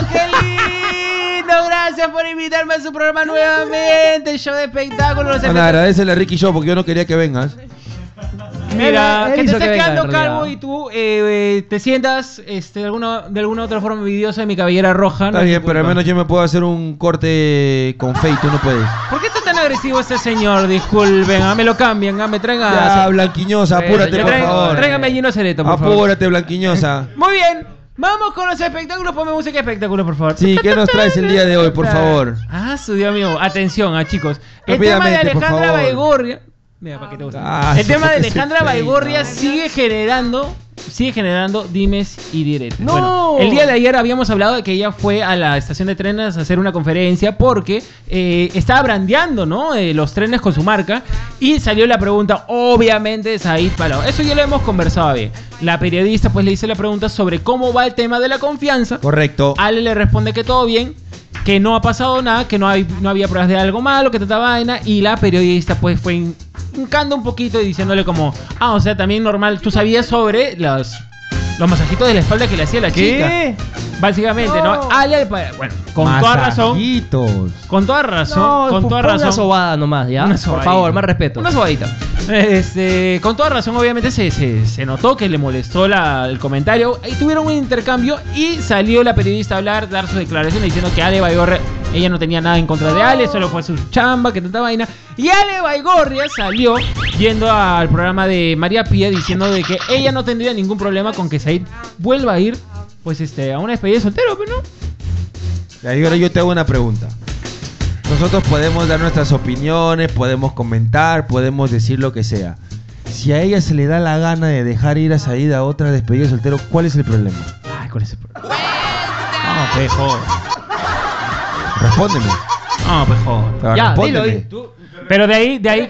qué lindo! Gracias por invitarme a su programa nuevamente, el show de espectáculos. Bueno, agradecele a Ricky Show porque yo no quería que vengas. Mira, Él que te hizo estés que venga, quedando en calvo realidad. y tú te sientas de alguna otra forma envidiosa de mi cabellera roja. Está no bien, te pero al culpa. menos yo me puedo hacer un corte con fe y tú no puedes. ¿Por qué está tan agresivo este señor? Disculpen, me lo cambian, me traigan Ya, Blanquiñosa, apúrate, por favor. Tráigame a Gino Cereto, por favor. Apúrate, Blanquiñosa. Muy bien, vamos con los espectáculos. Ponme música de espectáculos, por favor. Sí, ¿qué nos traes el día de hoy, por favor? Ah, su Dios mío. Atención, chicos. El tema de Rápidamente, por Alejandra favor. Baigorria. Mira, para que te guste. El eso tema de fue que Alejandra se Baigorria pega. sigue generando dimes y diretes. ¡No! Bueno, el día de ayer habíamos hablado de que ella fue a la estación de trenes a hacer una conferencia porque estaba brandeando, ¿no? Los trenes con su marca y salió la pregunta, obviamente, de Said Palau. Eso ya lo hemos conversado bien. La periodista pues le hizo la pregunta sobre cómo va el tema de la confianza. Correcto. Ale le responde que todo bien, que no ha pasado nada, que no había pruebas de algo malo, que tanta vaina, y la periodista pues fue hincando un poquito y diciéndole como, o sea, también normal, tú sabías sobre los masajitos de la espalda que le hacía la chica. Básicamente, ¿no? Ale, bueno, con toda razón. Con toda razón, con toda razón. Una sobada nomás, ¿ya? Una Por sobadita. favor, más respeto. Una sobadita. Con toda razón, obviamente se notó que le molestó el comentario. Y tuvieron un intercambio y salió la periodista a hablar, dar su declaración diciendo que Ale Baigorria, ella no tenía nada en contra de Ale, solo fue su chamba, que tanta vaina. Y Ale Baigorria salió yendo al programa de María Pía diciendo de que ella no tendría ningún problema con que Said vuelva a ir pues a una despedida de soltero, pero no. Y ahora yo te hago una pregunta. Nosotros podemos dar nuestras opiniones, podemos comentar, podemos decir lo que sea. Si a ella se le da la gana de dejar ir a Said a otra despedida de soltero, ¿cuál es el problema? Ay, ¿cuál es el problema? No, pejo. Respóndeme. No, pejo. Pero Ya, respóndeme. dilo. Pero de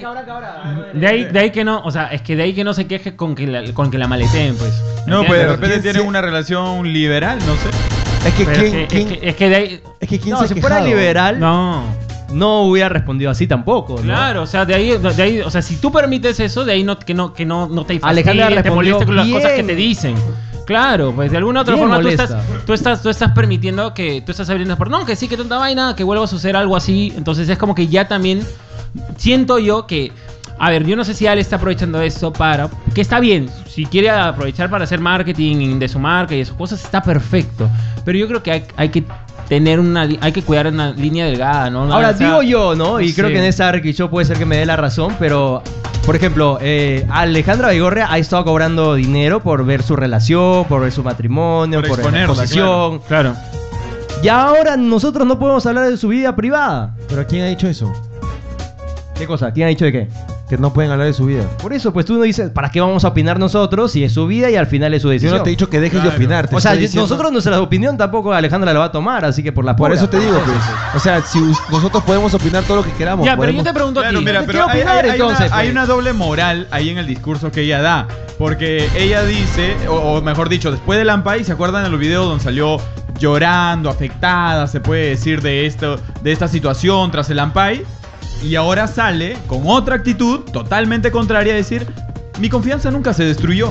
ahí que no, o sea, es que de ahí que no se queje con que la maleteen, pues. No, pues de Pero repente ¿quién tienen se- una relación liberal, no sé. Es que Pero ¿quién es que de ahí. es que quién No, se ha si fuera quejado? liberal, No. no hubiera respondido así tampoco, ¿no? Claro, o sea, de ahí, o sea, si tú permites eso, de ahí que no te fastidies, Alejandra te respondió moleste con las cosas que bien. te dicen. Claro, pues de alguna otra Bien forma molesta. tú estás permitiendo que tú estás abriendo por no, que sí, que tanta vaina, que vuelva a suceder algo así. Entonces es como que ya también siento yo que, a ver, yo no sé si Ale está aprovechando esto que está bien, si quiere aprovechar para hacer marketing de su marca y esas cosas, está perfecto. Pero yo creo que hay que tener hay que cuidar una línea delgada, ¿no? Ahora, O sea, digo yo, ¿no? Y no creo sé. que en esta Ricky Show puede ser que me dé la razón, pero, por ejemplo, Alejandra Baigorria ha estado cobrando dinero por ver su relación, por ver su matrimonio, Por por exponerla, exposición. Claro. Y ahora nosotros no podemos hablar de su vida privada. ¿Pero quién ha dicho eso? ¿Qué cosa? ¿Quién ha dicho de qué? Que no pueden hablar de su vida. Por eso, pues tú no dices, ¿para qué vamos a opinar nosotros si es su vida y al final es su Yo decisión? no te he dicho que dejes de Claro. opinar. te O sea, estoy diciendo- nosotros nuestra opinión tampoco Alejandra la va a tomar, así que por la Por pura. eso te digo, pues. O sea, si nosotros podemos opinar todo lo que queramos. Ya, pero yo podemos- te pregunto Claro, a ti. mira, ¿Qué pero hay, opinar, hay entonces, una, hay pues? una doble moral ahí en el discurso que ella da. Porque ella dice, o mejor dicho, después del Ampay, ¿se acuerdan de los videos donde salió llorando, afectada, se puede decir, de esta situación tras el Ampay? Y ahora sale con otra actitud totalmente contraria a decir, mi confianza nunca se destruyó.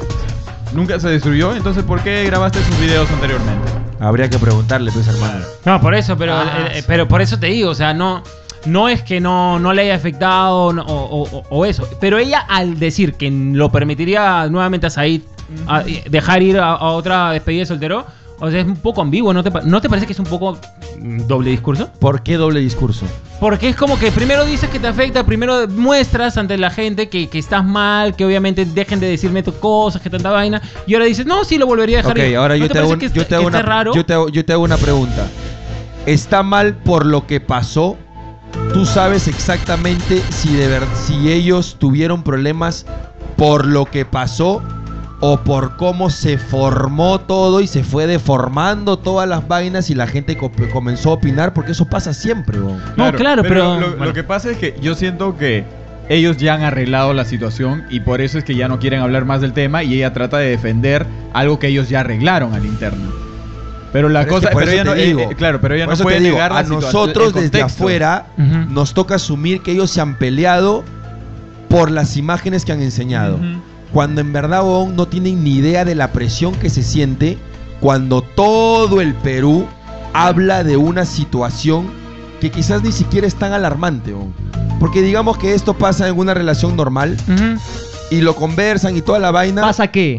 Nunca se destruyó, entonces ¿por qué grabaste esos videos anteriormente? Habría que preguntarle, pues, hermano. No, por eso, pero por eso te digo, o sea, no es que no le haya afectado o eso. Pero ella, al decir que lo permitiría nuevamente a Said dejar ir a otra despedida de soltero, o sea, es un poco ambiguo. ¿No te parece que es un poco doble discurso? ¿Por qué doble discurso? Porque es como que primero dices que te afecta, primero muestras ante la gente que estás mal, que obviamente dejen de decirme tus cosas, que tanta vaina, y ahora dices, no, sí, lo volvería a dejar Ok, ir. ahora ¿No yo te te hago, parece que yo te hago está una, raro? yo te hago una pregunta. ¿Está mal por lo que pasó? ¿Tú sabes exactamente si ellos tuvieron problemas por lo que pasó o por cómo se formó todo y se fue deformando todas las vainas y la gente comenzó a opinar? Porque eso pasa siempre, ¿no? No, claro, pero- Lo bueno. que pasa es que yo siento que ellos ya han arreglado la situación y por eso es que ya no quieren hablar más del tema y ella trata de defender algo que ellos ya arreglaron al interno. Pero la Pero es cosa, que por pero eso ella no, te digo. claro, pero ella Por no eso puede te digo, negar la a situación, nosotros el desde contexto. afuera Ujú. nos toca asumir que ellos se han peleado por las imágenes que han enseñado. Ujú. Cuando en verdad, huevón, no tienen ni idea de la presión que se siente cuando todo el Perú habla de una situación que quizás ni siquiera es tan alarmante, ¿no? Porque digamos que esto pasa en una relación normal y lo conversan y toda la vaina. ¿Pasa qué?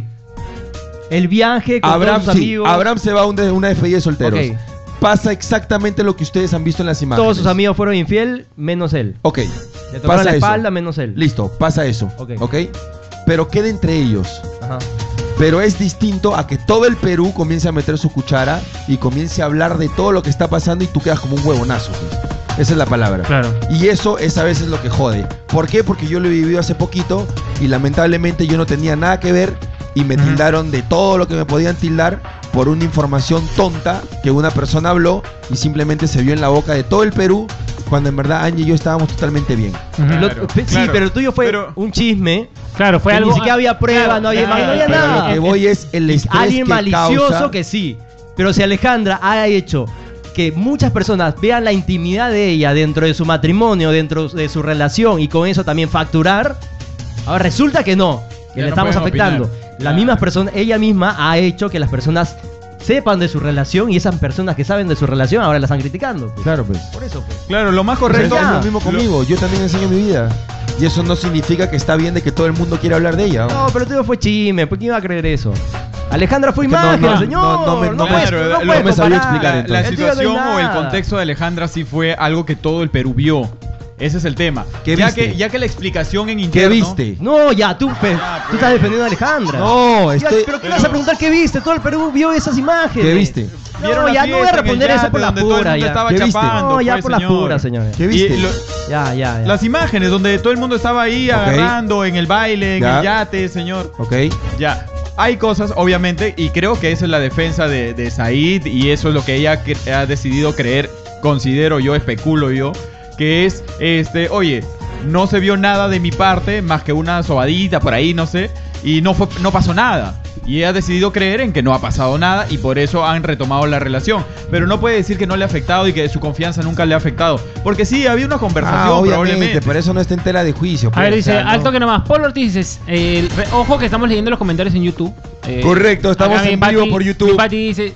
El viaje con todos sus amigos. Abraham se va a una despedida de solteros. Ok. Pasa exactamente lo que ustedes han visto en las imágenes. Todos sus amigos fueron infiel, menos él. Ok. Le tocaron la espalda, menos él. Listo, pasa eso. Ok. Pero queda entre ellos. Ajá. Pero es distinto a que todo el Perú comience a meter su cuchara y comience a hablar de todo lo que está pasando y tú quedas como un huevonazo. Pues. Esa es la palabra. Claro. Y eso es a veces lo que jode. ¿Por qué? Porque yo lo he vivido hace poquito y lamentablemente yo no tenía nada que ver y me tildaron de todo lo que me podían tildar por una información tonta que una persona habló y simplemente se vio en la boca de todo el Perú cuando en verdad Angie y yo estábamos totalmente bien. Sí, pero el tuyo fue un chisme. Claro, fue que algo. Ni siquiera había prueba, no había Pero nada. lo que voy es el estrés Alguien que malicioso causa. que sí. Pero si Alejandra ha hecho que muchas personas vean la intimidad de ella dentro de su matrimonio, dentro de su relación y con eso también facturar, ahora resulta que no, que Ya le no estamos pueden afectando. opinar. Las mismas personas, ella misma ha hecho que las personas sepan de su relación y esas personas que saben de su relación ahora la están criticando. Pues. Claro, pues. Por eso, pues. Claro, lo más Pero correcto es lo mismo conmigo. Yo también enseño mi vida. Y eso no significa que está bien de que todo el mundo quiera hablar de ella. No, pero el tuyo fue chisme, ¿por qué iba a creer eso? Alejandra fue Es que no, imagen, no, señor. no me- no puedes- Claro, no lo- puedes me sabía comparar. explicar La entonces. El tuyo no hay situación o el nada. contexto de Alejandra sí fue algo que todo el Perú vio. Ese es el tema. ¿Qué ya viste? que la explicación en ¿Qué interno... viste? No, ya, tú estás defendiendo a Alejandra. No, Ya, pero ¿qué vas a preguntar qué viste? Todo el Perú vio esas imágenes. ¿Qué viste? Vieron No, la ya no voy a fiesta en el responder eso yate por la donde todo el pura. mundo Ya. estaba ¿Qué viste? chapando, No, ya pues, por la señor. pura, señores. ¿Qué Y viste? Ya. las imágenes donde todo el mundo estaba ahí agarrando en el baile, en Ya. el yate, señor. Ok. Ya. Hay cosas, obviamente, y creo que esa es la defensa de Said y eso es lo que ella ha decidido creer, considero yo, especulo yo, que es, oye, no se vio nada de mi parte más que una sobadita por ahí, no sé, y no pasó nada. Y ella ha decidido creer en que no ha pasado nada y por eso han retomado la relación. Pero no puede decir que no le ha afectado y que su confianza nunca le ha afectado. Porque sí, había una conversación obviamente, probablemente. por eso no está entera de juicio. A pues, ver, o dice, sea, no. alto que nomás. Paul Ortiz dice, ojo que estamos leyendo los comentarios en YouTube. Correcto, estamos acá en mi vivo Pati- por YouTube. mi Pati dice,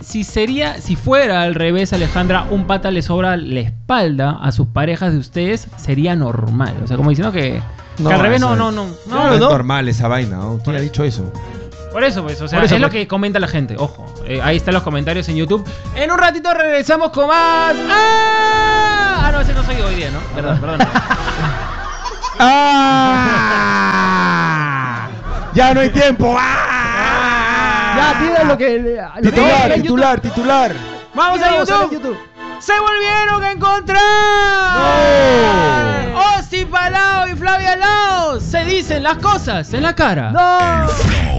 si fuera al revés, Alejandra, un pata le sobra la espalda a sus parejas de ustedes, sería normal. O sea, como diciendo que al revés eso no. No es normal esa vaina, ¿no? ¿Quién ha dicho eso? Por eso, pues, o sea, Por eso, es lo pues. que comenta la gente, ojo. Ahí están los comentarios en YouTube. En un ratito regresamos con más. ¡Ah! No, ese no soy yo hoy día, ¿no? Perdón. ¡Ah! ¡Ya no hay tiempo! ¡Ah! Ya, tira lo que. Titular. ¡Vamos a YouTube! ¡Se volvieron a encontrar! ¡No! ¡Osi Palau y Flavia Lao! Se dicen las cosas en la cara. ¡No!